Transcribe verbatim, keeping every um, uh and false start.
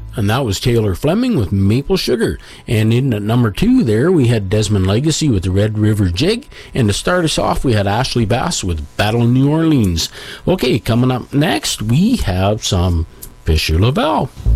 And that was Taylor Fleming with Maple Sugar. And in at number two there, we had Desmond Legacy with the Red River Jig. And to start us off, we had Ashley Bass with Battle in New Orleans. Okay, coming up next, we have some Fisher LaBelle.